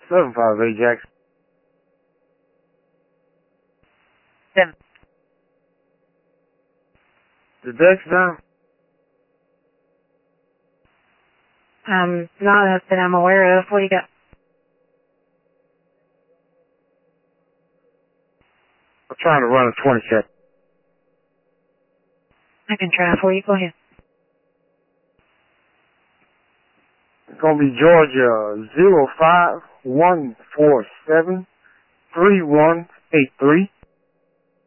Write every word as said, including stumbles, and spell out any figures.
seven five eight Jackson. Seven. The deck's down. Um, not that I'm aware of. What do you got? I'm trying to run a twenty check. I can try for you. Go ahead. It's gonna be Georgia zero five one four seven three one eight three.